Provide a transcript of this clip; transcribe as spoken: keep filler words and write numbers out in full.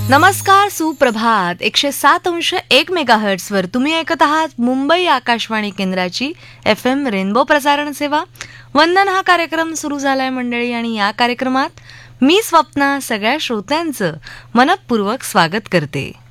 नमस्कार, सुप्रभात. एकशे सात अंश एक मेगाहर्ट्स वर तुम्ही ऐकत आहात मुंबई आकाशवाणी केंद्राची एफ एम रेनबो प्रसारण सेवा. वंदन हा कार्यक्रम सुरू झालाय मंडळी, आणि या कार्यक्रमात मी स्वप्ना सगळ्या श्रोत्यांचं मनपूर्वक स्वागत करते.